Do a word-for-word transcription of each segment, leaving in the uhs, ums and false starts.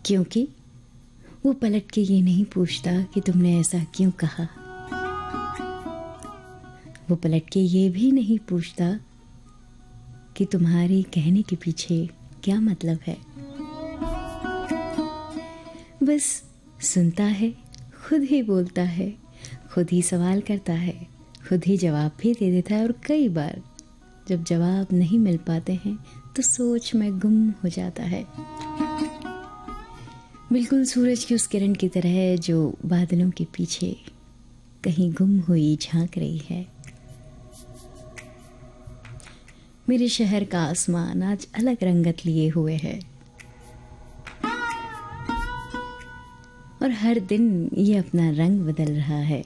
क्योंकि वो पलट के ये नहीं पूछता कि तुमने ऐसा क्यों कहा। वो पलट के ये भी नहीं पूछता कि तुम्हारे कहने के पीछे क्या मतलब है। बस सुनता है, खुद ही बोलता है, खुद ही सवाल करता है, खुद ही जवाब भी दे देता है। और कई बार जब जवाब नहीं मिल पाते हैं तो सोच में गुम हो जाता है, बिल्कुल सूरज की उस किरण की तरह जो बादलों के पीछे कहीं गुम हुई झांक रही है। मेरे शहर का आसमान आज अलग रंगत लिए हुए है और हर दिन ये अपना रंग बदल रहा है।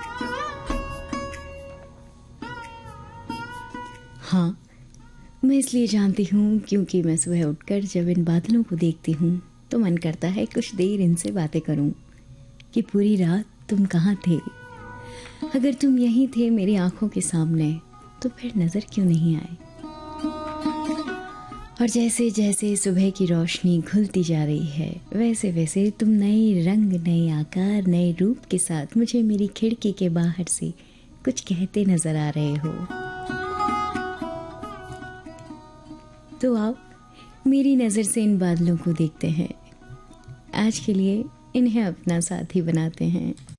हाँ, मैं इसलिए जानती हूँ क्योंकि मैं सुबह उठकर जब इन बादलों को देखती हूँ तो मन करता है कुछ देर इनसे बातें करूँ कि पूरी रात तुम कहाँ थे। अगर तुम यहीं थे मेरी आंखों के सामने तो फिर नजर क्यों नहीं आए। और जैसे जैसे सुबह की रोशनी घुलती जा रही है वैसे वैसे तुम नए रंग, नए आकार, नए रूप के साथ मुझे मेरी खिड़की के बाहर से कुछ कहते नजर आ रहे हो। तो आओ मेरी नजर से इन बादलों को देखते हैं। आज के लिए इन्हें अपना साथी बनाते हैं।